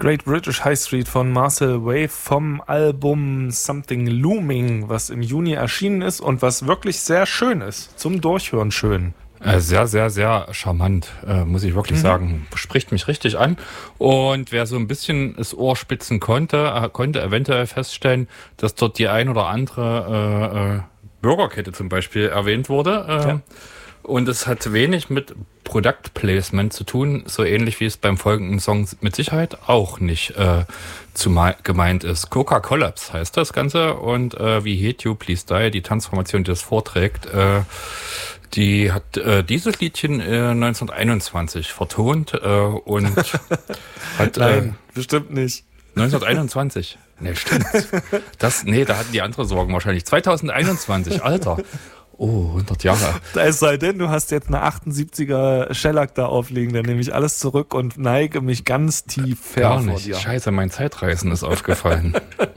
Great British High Street von Marcel Wave vom Album Something Looming, was im Juni erschienen ist und was wirklich sehr schön ist. Zum Durchhören schön. Sehr, sehr, sehr charmant, muss ich wirklich sagen. Spricht mich richtig an. Und wer so ein bisschen das Ohr spitzen konnte eventuell feststellen, dass dort die ein oder andere Burgerkette zum Beispiel erwähnt wurde. Ja. Und es hat wenig mit Product Placement zu tun, so ähnlich wie es beim folgenden Song mit Sicherheit auch nicht gemeint ist. Coca-Collapse heißt das Ganze und wie Hate You, Please Die, die Tanzformation, die das vorträgt, die hat dieses Liedchen 1921 vertont und hat... Nein, bestimmt nicht. 1921. Nee, stimmt. Da hatten die andere Sorgen wahrscheinlich. 2021, Alter. Oh, 100 Jahre. Es sei denn, du hast jetzt eine 78er Shellac da aufliegen, dann nehme ich alles zurück und neige mich ganz tief Gar vor nicht. dir. Scheiße, mein Zeitreisen ist aufgefallen.